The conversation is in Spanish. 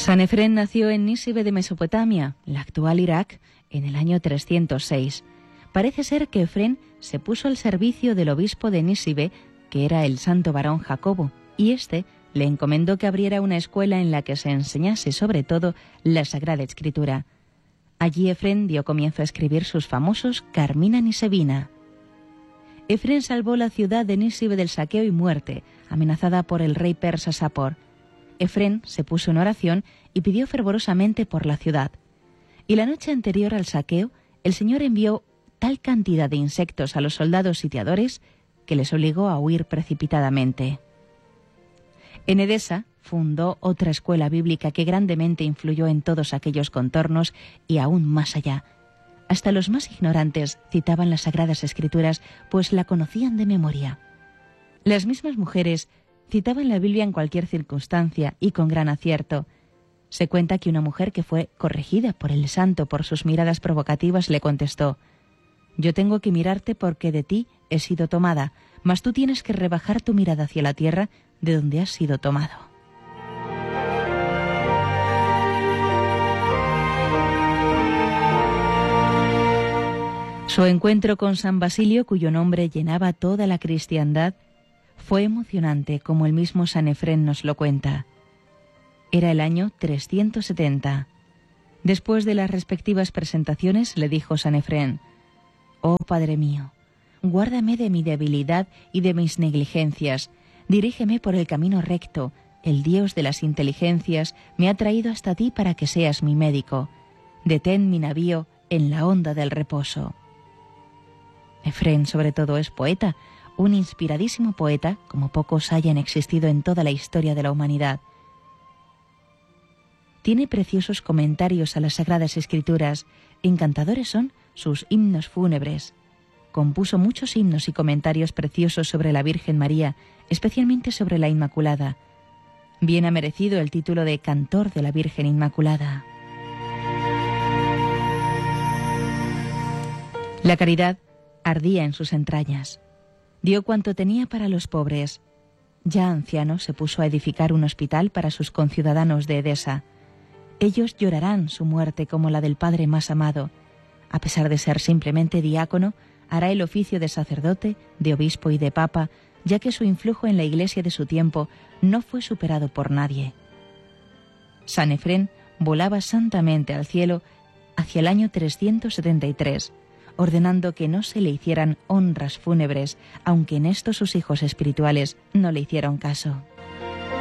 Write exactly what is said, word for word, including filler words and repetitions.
San Efrén nació en Nísibe de Mesopotamia, la actual Irak, en el año trescientos seis. Parece ser que Efrén se puso al servicio del obispo de Nísibe, que era el santo varón Jacobo, y éste le encomendó que abriera una escuela en la que se enseñase sobre todo la Sagrada Escritura. Allí Efrén dio comienzo a escribir sus famosos Carmina Nisebina. Efrén salvó la ciudad de Nísibe del saqueo y muerte, amenazada por el rey persa Sapor. Efrén se puso en oración y pidió fervorosamente por la ciudad. Y la noche anterior al saqueo, el Señor envió tal cantidad de insectos a los soldados sitiadores que les obligó a huir precipitadamente. En Edesa fundó otra escuela bíblica que grandemente influyó en todos aquellos contornos y aún más allá. Hasta los más ignorantes citaban las Sagradas Escrituras, pues la conocían de memoria. Las mismas mujeres citaban la Biblia en cualquier circunstancia y con gran acierto. Se cuenta que una mujer que fue corregida por el santo por sus miradas provocativas le contestó: «Yo tengo que mirarte porque de ti he sido tomada, mas tú tienes que rebajar tu mirada hacia la tierra de donde has sido tomado». Su encuentro con San Basilio, cuyo nombre llenaba toda la cristiandad, fue emocionante, como el mismo San Efrén nos lo cuenta. Era el año trescientos setenta. Después de las respectivas presentaciones, le dijo San Efrén: «Oh Padre mío, guárdame de mi debilidad y de mis negligencias, dirígeme por el camino recto. El Dios de las inteligencias me ha traído hasta ti para que seas mi médico. Detén mi navío en la honda del reposo». Efrén, sobre todo, es poeta, un inspiradísimo poeta, como pocos hayan existido en toda la historia de la humanidad. Tiene preciosos comentarios a las Sagradas Escrituras, encantadores son sus himnos fúnebres. Compuso muchos himnos y comentarios preciosos sobre la Virgen María, especialmente sobre la Inmaculada. Bien ha merecido el título de Cantor de la Virgen Inmaculada. La caridad ardía en sus entrañas. Dio cuanto tenía para los pobres. Ya anciano, se puso a edificar un hospital para sus conciudadanos de Edesa. Ellos llorarán su muerte como la del Padre más amado. A pesar de ser simplemente diácono, hará el oficio de sacerdote, de obispo y de papa, ya que su influjo en la Iglesia de su tiempo no fue superado por nadie. San Efrén volaba santamente al cielo hacia el año trescientos setenta y tres, ordenando que no se le hicieran honras fúnebres, aunque en esto sus hijos espirituales no le hicieron caso.